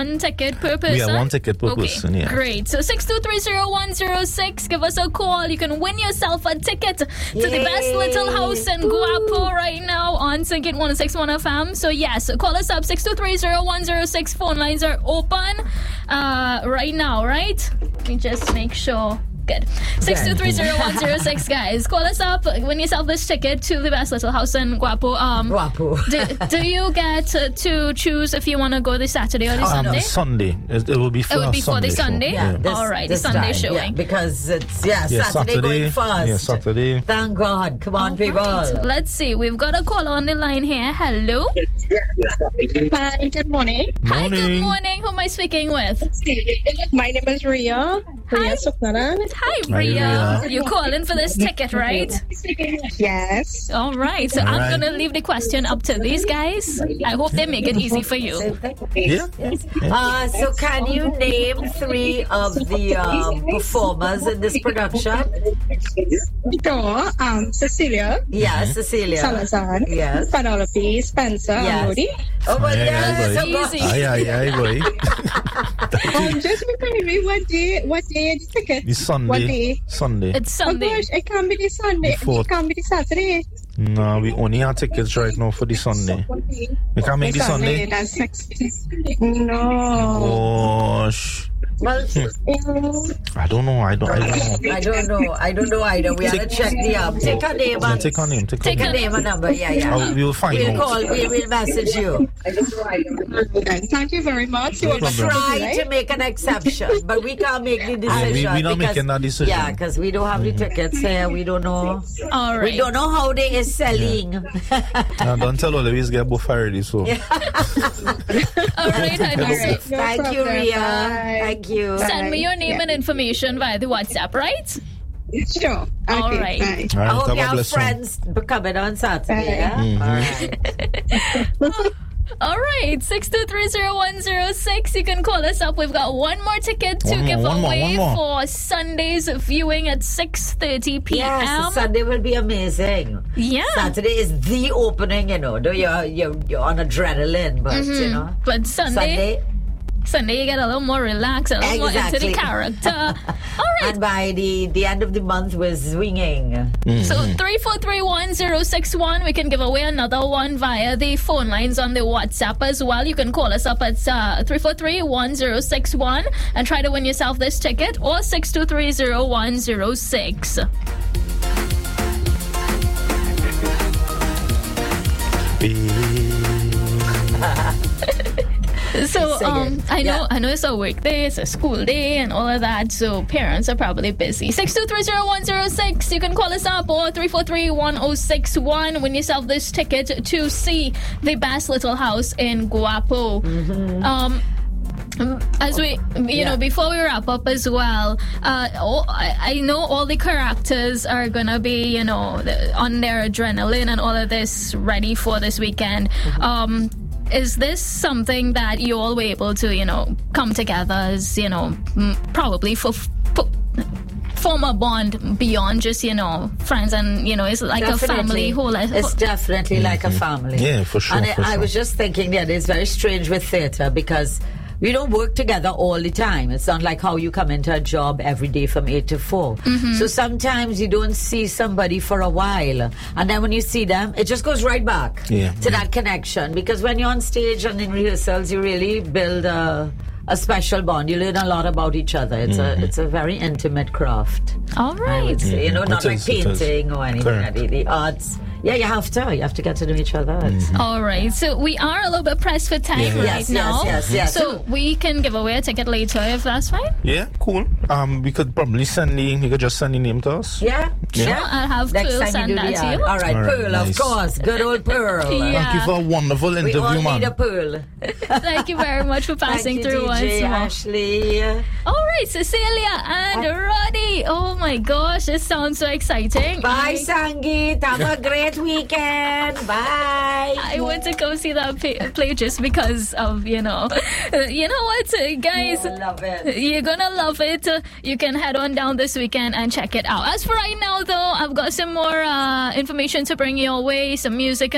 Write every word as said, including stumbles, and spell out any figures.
one ticket per person? We have one ticket per okay, person, yeah. Great. So six two three zero one zero six, give us a call. You can win yourself a ticket to Yay. the best little house in Guapo right now on Syncit one oh six point one F M. So yes, call us up, six two three zero one zero six. Phone lines are open uh, right now, right? Let me just make sure. Good. six two three zero one zero six, guys. Call us up. Win yourself this ticket to the best little house in Guapo. Um, Guapo. do, do you get uh, to choose if you want to go this Saturday or this um, Sunday? Sunday. It, it will be for, it will be Sunday for the Sunday? Yeah. This, All right, the this Sunday time, showing. Yeah, because it's, yeah, yeah Saturday, Saturday going fast. Yeah, Saturday. Thank God. Come on, All people. Right. Let's see. We've got a call on the line here. Hello. Hi, good morning. Hi, Morning. good morning. Who am I speaking with? My name is Ria. Ria Suknaran. Hi, Hi, Ria. Ria. You're calling for this ticket, right? Yes. All right. So All I'm right. going to leave the question up to these guys. I hope they make it easy for you. Yeah. Uh, so can you name three of the um, performers in this production? So, um, Cecilia, Yeah, Cecilia. Salazar, Yes. Penelope, Spencer, Yes. and Rudy. Oh, but Aye, yeah, aye, so boy. go- Easy. Aye, aye, aye, boy. Oh, just remind me what day, what day is the ticket? It's What Sunday. day? Sunday. It's Oh Sunday. gosh, it can't be the Sunday. The fourth. It can't be the Saturday. No, we only have tickets right now for the Sunday. We can't make the Sunday. That's sixteen. No. Gosh. Well, I don't know. I don't. I don't know. I don't know. I don't know either. We have to check the app. Take her name Yeah, and take her name. Take her Take name. her name and number. Yeah, yeah. Oh, we will find We'll out. call. We will message you. Thank you very much. You No will problem. Try right? to make an exception, but we can't make the Yeah, we- decision. we not because, making that decision. Yeah, because we don't have the tickets here. We don't know. All right. We don't know how they is selling. Uh, don't tell all the ways get both already. So All right, honey. All right. No Thank you, problem. Ria. Bye. Thank you. Send me your name Yeah. and information via the WhatsApp, right? Sure. Okay, All right. bye. all I right, hope have you a have blessed one. friends coming on Saturday. Yeah? Mm-hmm. All right. All right, six two three zero one zero six. You can call us up. We've got one more ticket to One more, give one more, away one more. for Sunday's viewing at six thirty p.m. Yes, Sunday will be amazing. Yeah. Saturday is the opening, you know. Though you're, you're, you're on adrenaline, but, you know. But Sunday, Sunday, Sunday, you get a little more relaxed, a little more into the Exactly. character. All right. and by the, the end of the month, we're swinging. So three four three one zero six one. We can give away another one via the phone lines on the WhatsApp as well. You can call us up at uh, three four three one zero six one and try to win yourself this ticket, or six two three zero one zero six. So Sing um, it. I know Yeah. I know it's a work day, it's a school day, and all of that. So parents are probably busy. Six two three zero one zero six. You can call us up, or three four three one zero six one. Win yourself this ticket to see the best little house in Guapo. Mm-hmm. Um. As we, you Yeah. know, before we wrap up as well, uh, all, I, I know all the characters are gonna be, you know, the, on their adrenaline and all of this, ready for this weekend. Mm-hmm. Um, is this something that you all were able to, you know, come together as, you know, m- probably for, for form a bond beyond just, you know, friends, and, you know, it's like a family whole. It's definitely like a family. Yeah, for sure, And for I, I sure. was just thinking that it's very strange with theatre because we don't work together all the time. It's not like how you come into a job every day from eight to four. Mm-hmm. So sometimes you don't see somebody for a while, and then when you see them, it just goes right back Yeah. to that connection. Because when you're on stage and in rehearsals, you really build a, a special bond. You learn a lot about each other. It's Mm-hmm. a it's a very intimate craft. All I right. would say, you know, Mhm. not It like is, it is. painting or anything. Correct. The, the arts. Yeah, you have to. You have to get to know each other. It's- All right, so we are a little bit pressed for time Yeah. right Yes, yes, now. yes, yes. So we can give away a ticket later if that's fine. Yeah, cool. Um, we could probably send the. You could just send the name to us. Yeah, Yeah. yeah. I'll have Next Pearl time send you do that the to ad. you. All right, All right, Pearl, nice. of course. Good old Pearl. Yeah. Thank you for a wonderful We interview, all man. need a Pearl. Thank you very much for passing Thank you, through D J once more. Ashley. All right, Cecilia and Roddy. Oh my gosh, it sounds so exciting. Bye, I, Sangeet. Have a great weekend. Bye. I went to go see that play, play just because of, you know, you know what, uh, guys. I love it. You're gonna love it. Uh, You can head on down this weekend and check it out. As for right now, though, I've got some more uh, information to bring your way, some music.